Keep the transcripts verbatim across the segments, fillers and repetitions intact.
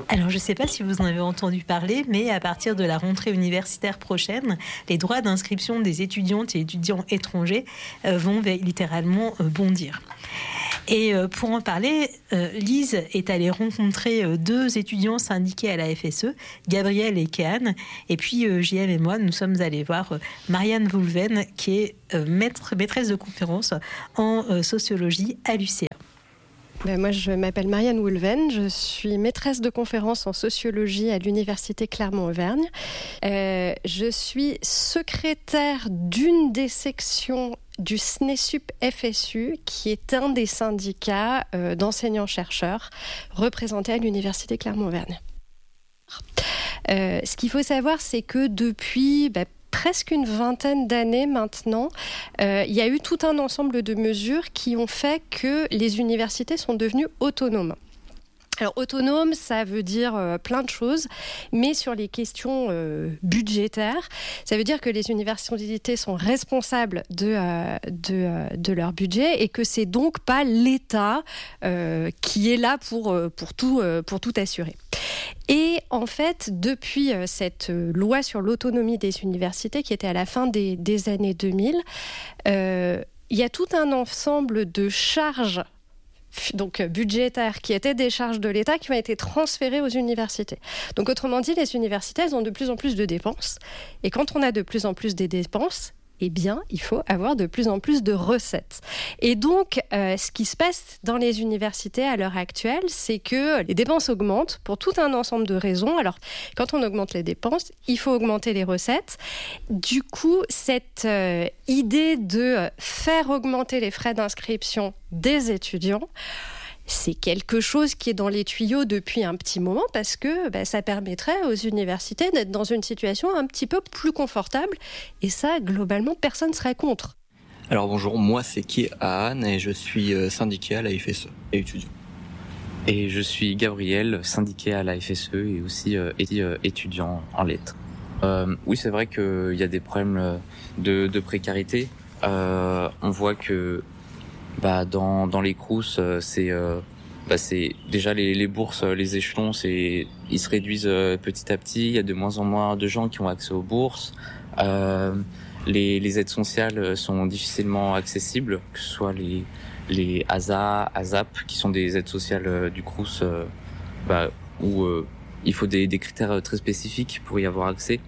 Alors, je ne sais pas si vous en avez entendu parler, mais à partir de la rentrée universitaire prochaine, les droits d'inscription des étudiantes et étudiants étrangers euh, vont littéralement euh, bondir. Et euh, pour en parler, euh, Lise est allée rencontrer euh, deux étudiants syndiqués à la F S E, Gabriel et Kéan. Et puis, euh, J M et moi, nous sommes allés voir euh, Marianne Woulven, qui est euh, maître, maîtresse de conférence en euh, sociologie à l'U C A. Ben moi, je m'appelle Marianne Woulven, je suis maîtresse de conférence en sociologie à l'Université Clermont-Auvergne. Euh, je suis secrétaire d'une des sections du S N E S U P F S U, qui est un des syndicats euh, d'enseignants-chercheurs représentés à l'Université Clermont-Auvergne. Euh, ce qu'il faut savoir, c'est que depuis... Ben, presque une vingtaine d'années maintenant, euh, il y a eu tout un ensemble de mesures qui ont fait que les universités sont devenues autonomes. Alors autonome, ça veut dire euh, plein de choses, mais sur les questions euh, budgétaires, ça veut dire que les universités sont responsables de, euh, de, euh, de leur budget et que c'est donc pas l'État euh, qui est là pour, euh, pour, tout, euh, pour tout assurer. Et en fait, depuis euh, cette loi sur l'autonomie des universités qui était à la fin des, des années deux mille, euh, il y a tout un ensemble de charges donc budgétaires, qui étaient des charges de l'État, qui ont été transférées aux universités. Donc autrement dit, les universités, elles ont de plus en plus de dépenses. Et quand on a de plus en plus des dépenses, eh bien, il faut avoir de plus en plus de recettes. Et donc, euh, ce qui se passe dans les universités à l'heure actuelle, c'est que les dépenses augmentent pour tout un ensemble de raisons. Alors, quand on augmente les dépenses, il faut augmenter les recettes. Du coup, cette euh, idée de faire augmenter les frais d'inscription des étudiants, c'est quelque chose qui est dans les tuyaux depuis un petit moment parce que bah, ça permettrait aux universités d'être dans une situation un petit peu plus confortable. Et ça, globalement, personne ne serait contre. Alors bonjour, moi c'est Kéan et je suis syndiqué à la F S E et étudiant. Et je suis Gabriel, syndiqué à la F S E et aussi euh, étudiant en lettres. Euh, oui, c'est vrai qu'il y a des problèmes de, de précarité. Euh, on voit que Bah dans dans les Crous, euh, c'est euh, bah c'est déjà les les bourses, les échelons, c'est ils se réduisent euh, petit à petit. Il y a de moins en moins de gens qui ont accès aux bourses. Euh, les les aides sociales sont difficilement accessibles, que ce soit les les A S A, A S A P, qui sont des aides sociales euh, du Crous, euh, bah où euh, il faut des des critères très spécifiques pour y avoir accès.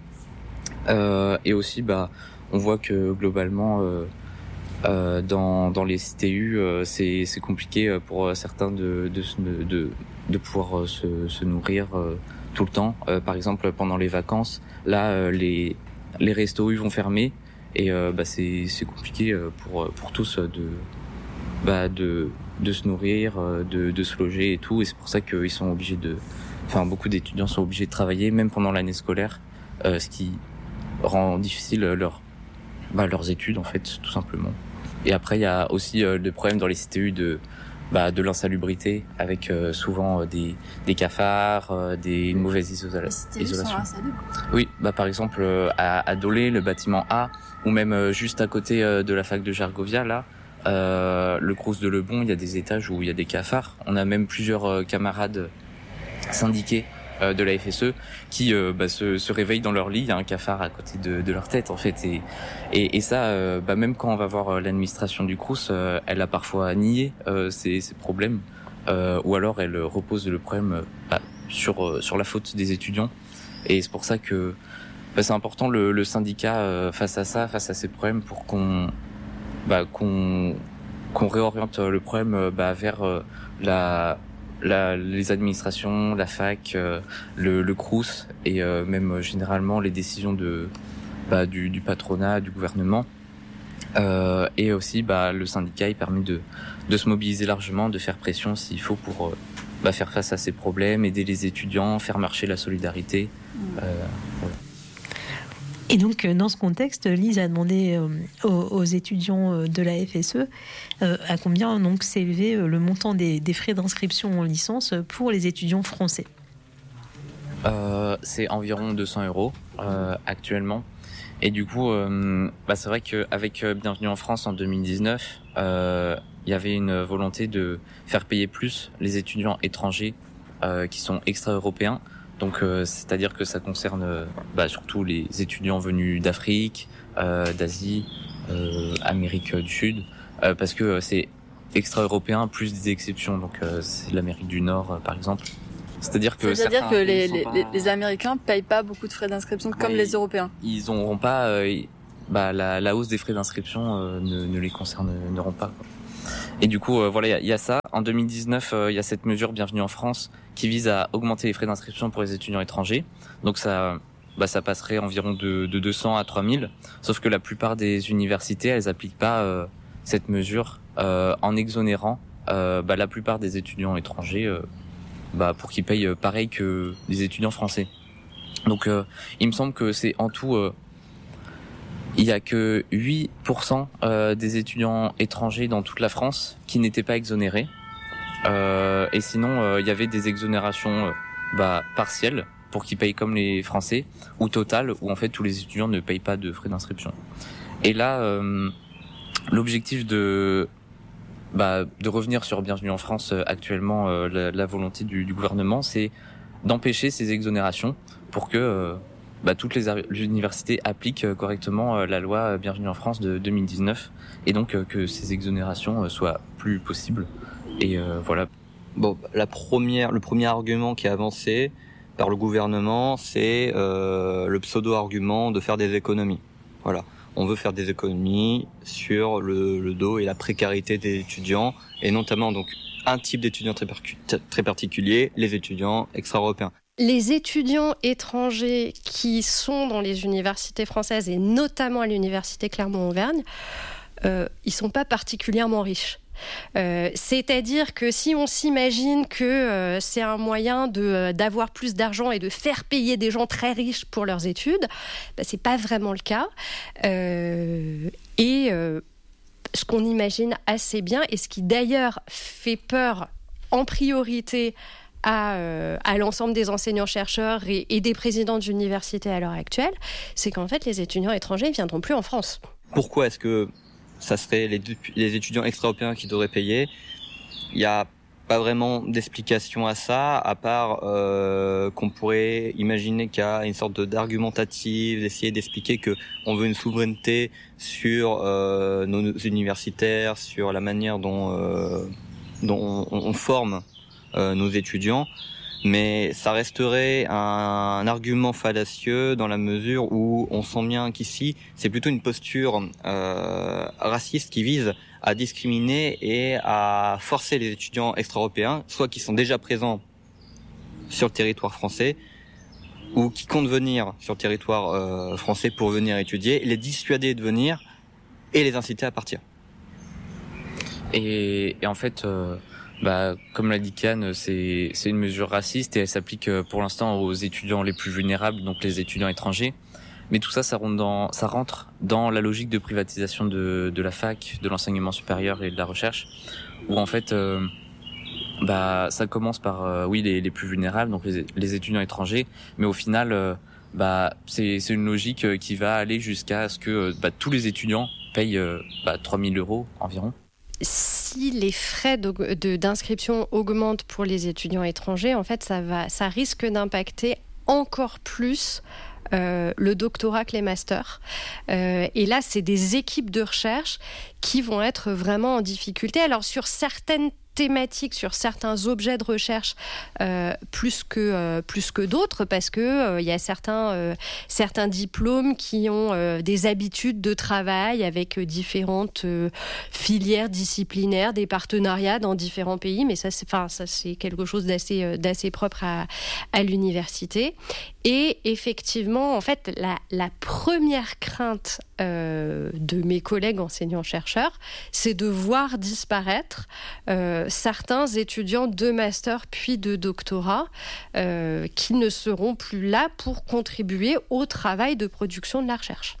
Euh, et aussi bah on voit que globalement euh, Euh, dans dans les C T U, euh, c'est c'est compliqué pour certains de de de de pouvoir se se nourrir euh, tout le temps. Euh, par exemple, pendant les vacances, là euh, les les restos vont fermer et euh, bah c'est c'est compliqué pour pour tous de bah de de se nourrir, de de se loger et tout. Et c'est pour ça qu'ils sont obligés de, enfin beaucoup d'étudiants sont obligés de travailler même pendant l'année scolaire, euh, ce qui rend difficile leur bah leurs études en fait tout simplement. Et après, il y a aussi euh, des problèmes dans les C T U de bah, de l'insalubrité, avec euh, souvent euh, des des cafards, euh, des une mauvaise isola- les C T U isolation. sont insalubres. Oui, bah par exemple euh, à, à Dolé, le bâtiment A, ou même euh, juste à côté euh, de la fac de Jargovia, là, euh, le Crous de Lebon, il y a des étages où il y a des cafards. On a même plusieurs euh, camarades syndiqués euh, de la F S E qui euh, bah, se, se réveillent dans leur lit, il y a un cafard à côté de, de leur tête en fait, et et, et ça, euh, bah, même quand on va voir euh, l'administration du Crous, euh, elle a parfois nié euh, ces, ces problèmes, euh, ou alors elle repose le problème euh, bah, sur euh, sur la faute des étudiants, et c'est pour ça que bah, c'est important le, le syndicat euh, face à ça, face à ces problèmes, pour qu'on bah, qu'on qu'on réoriente le problème bah, vers euh, la La, les administrations, la fac, euh, le, le Crous et euh, même euh, généralement les décisions de bah, du, du patronat, du gouvernement. Euh, et aussi, bah, le syndicat, il permet de de se mobiliser largement, de faire pression s'il faut pour euh, bah, faire face à ces problèmes, aider les étudiants, faire marcher la solidarité. Euh, voilà. Et donc, dans ce contexte, Lise a demandé aux, aux étudiants de la F S E euh, à combien donc s'élevait le montant des, des frais d'inscription en licence pour les étudiants français. Euh, c'est environ deux cents euros euh, actuellement. Et du coup, euh, bah, c'est vrai qu'avec Bienvenue en France en deux mille dix-neuf, il euh, y avait une volonté de faire payer plus les étudiants étrangers euh, qui sont extra-européens. Donc, euh, c'est-à-dire que ça concerne euh, bah, surtout les étudiants venus d'Afrique, euh, d'Asie, euh, Amérique du Sud, euh, parce que euh, c'est extra-européen plus des exceptions. Donc, euh, c'est l'Amérique du Nord, euh, par exemple. C'est-à-dire que, C'est-à-dire que les, les, pas... les Américains payent pas beaucoup de frais d'inscription comme ouais, les Européens. Ils n'auront pas, euh, bah, la, la hausse des frais d'inscription euh, ne, ne les concerne, n'auront pas, quoi. Et du coup, euh, voilà, il y, y a ça. En deux mille dix-neuf, il euh, y a cette mesure Bienvenue en France qui vise à augmenter les frais d'inscription pour les étudiants étrangers. Donc ça, bah, ça passerait environ de, de deux cents à trois mille. Sauf que la plupart des universités, elles appliquent pas euh, cette mesure euh, en exonérant euh, bah, la plupart des étudiants étrangers. Euh, Bah, pour qu'ils payent pareil que les étudiants français. Donc euh, il me semble que c'est en tout, euh, il y a que huit pour cent euh, des étudiants étrangers dans toute la France qui n'étaient pas exonérés. Euh, et sinon, euh, il y avait des exonérations euh, bah, partielles pour qu'ils payent comme les Français, ou totales, où en fait tous les étudiants ne payent pas de frais d'inscription. Et là, euh, l'objectif de Bah, de revenir sur Bienvenue en France euh, actuellement, euh, la, la volonté du, du gouvernement, c'est d'empêcher ces exonérations pour que euh, bah, toutes les, les universités appliquent euh, correctement euh, la loi Bienvenue en France de deux mille dix-neuf et donc euh, que ces exonérations euh, soient plus possibles. Et euh, voilà. Bon, la première, le premier argument qui est avancé par le gouvernement, c'est euh, le pseudo-argument de faire des économies. Voilà. On veut faire des économies sur le, le dos et la précarité des étudiants, et notamment donc un type d'étudiants très, très particulier, les étudiants extra-européens. Les étudiants étrangers qui sont dans les universités françaises, et notamment à l'université Clermont-Auvergne, euh, ils ne sont pas particulièrement riches. Euh, c'est-à-dire que si on s'imagine que euh, c'est un moyen de, euh, d'avoir plus d'argent et de faire payer des gens très riches pour leurs études, bah, c'est pas vraiment le cas. Euh, et euh, ce qu'on imagine assez bien, et ce qui d'ailleurs fait peur en priorité à, euh, à l'ensemble des enseignants-chercheurs et, et des présidents d'universités à l'heure actuelle, c'est qu'en fait les étudiants étrangers ne viendront plus en France. Pourquoi est-ce que ça serait les, les étudiants extra-européens qui devraient payer? Il n'y a pas vraiment d'explication à ça, à part euh, qu'on pourrait imaginer qu'il y a une sorte de, d'argumentative, d'essayer d'expliquer que on veut une souveraineté sur euh, nos universitaires, sur la manière dont, euh, dont on, on forme euh, nos étudiants. Mais ça resterait un, un argument fallacieux dans la mesure où on sent bien qu'ici, c'est plutôt une posture euh, raciste qui vise à discriminer et à forcer les étudiants extra-européens, soit qui sont déjà présents sur le territoire français, ou qui comptent venir sur le territoire euh, français pour venir étudier, les dissuader de venir et les inciter à partir. Et, et en fait... Euh... Bah, comme l'a dit Kian, c'est, c'est une mesure raciste et elle s'applique pour l'instant aux étudiants les plus vulnérables, donc les étudiants étrangers. Mais tout ça, ça rentre dans, ça rentre dans la logique de privatisation de, de la fac, de l'enseignement supérieur et de la recherche, où en fait, euh, bah, ça commence par, euh, oui, les, les plus vulnérables, donc les, les étudiants étrangers, mais au final, euh, bah, c'est, c'est une logique qui va aller jusqu'à ce que bah, tous les étudiants payent euh, bah, trois mille euros environ. Si les frais de, de, d'inscription augmentent pour les étudiants étrangers, en fait, ça, va, ça risque d'impacter encore plus euh, le doctorat que les masters. Euh, et là, c'est des équipes de recherche qui vont être vraiment en difficulté. Alors, sur certaines thématiques, sur certains objets de recherche euh, plus que euh, plus que d'autres, parce que euh, il y a certains euh, certains diplômes qui ont euh, des habitudes de travail avec euh, différentes euh, filières disciplinaires, des partenariats dans différents pays, mais ça c'est enfin ça c'est quelque chose d'assez euh, d'assez propre à à l'université. Et effectivement, en fait, la la première crainte euh, de mes collègues enseignants-chercheurs, c'est de voir disparaître euh, certains étudiants de master puis de doctorat euh, qui ne seront plus là pour contribuer au travail de production de la recherche.